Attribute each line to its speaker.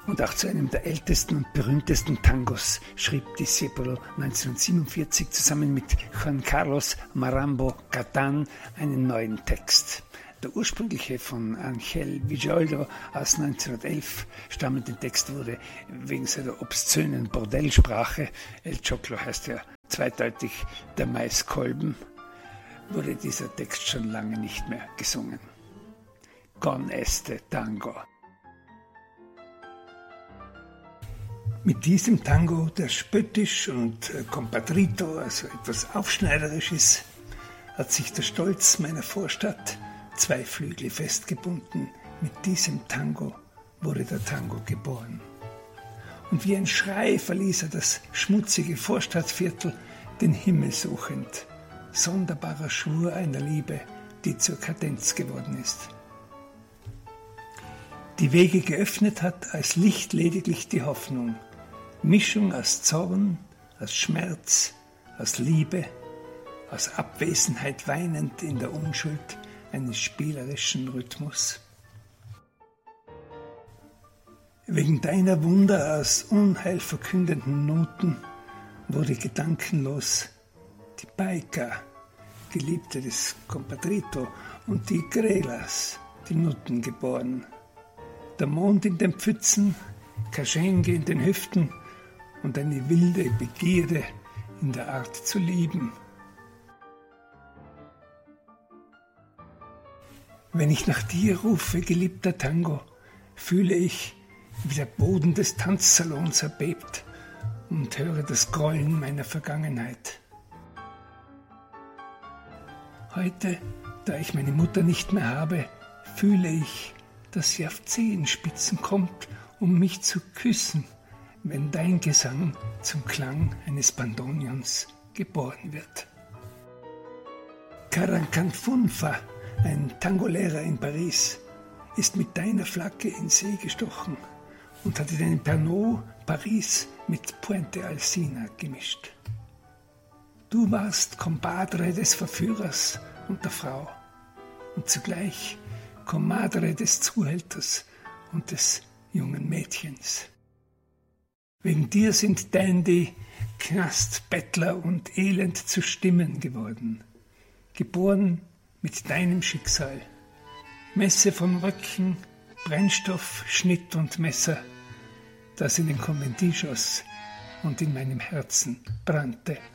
Speaker 1: Und auch zu einem der ältesten und berühmtesten Tangos schrieb Discepolo 1947 zusammen mit Juan Carlos Marambo Catán einen neuen Text. Der ursprüngliche von Ángel Villoldo aus 1911 stammende Text wurde wegen seiner obszönen Bordellsprache, El Choclo heißt ja zweideutig der Maiskolben, wurde dieser Text schon lange nicht mehr gesungen. Con este tango. Mit diesem Tango, der spöttisch und compatrito, also etwas aufschneiderisch ist, hat sich der Stolz meiner Vorstadt zwei Flügel festgebunden. Mit diesem Tango wurde der Tango geboren. Und wie ein Schrei verließ er das schmutzige Vorstadtviertel, den Himmel suchend. Sonderbarer Schwur einer Liebe, die zur Kadenz geworden ist. Die Wege geöffnet hat als Licht lediglich die Hoffnung. Mischung aus Zorn, aus Schmerz, aus Liebe, aus Abwesenheit weinend in der Unschuld eines spielerischen Rhythmus. Wegen deiner Wunder aus Unheil verkündenden Noten wurde gedankenlos die Paika, Geliebte des Compatrito, und die Grelas, die Nutten, geboren. Der Mond in den Pfützen, Kaschenge in den Hüften und eine wilde Begierde in der Art zu lieben. Wenn ich nach dir rufe, geliebter Tango, fühle ich, wie der Boden des Tanzsalons erbebt und höre das Grollen meiner Vergangenheit. Heute, da ich meine Mutter nicht mehr habe, fühle ich, dass sie auf Zehenspitzen kommt, um mich zu küssen, wenn dein Gesang zum Klang eines Bandoneons geboren wird. Carancanfunfa, ein Tangolehrer in Paris, ist mit deiner Flagge in See gestochen und hat in einem Pernod Paris mit Puente Alsina gemischt. Du warst Compadre des Verführers und der Frau und zugleich Comadre des Zuhälters und des jungen Mädchens. Wegen dir sind Dandy, Knast, Bettler und Elend zu Stimmen geworden, geboren mit deinem Schicksal. Messe von Röcken, Brennstoff, Schnitt und Messer, das in den Konventit schoss und in meinem Herzen brannte.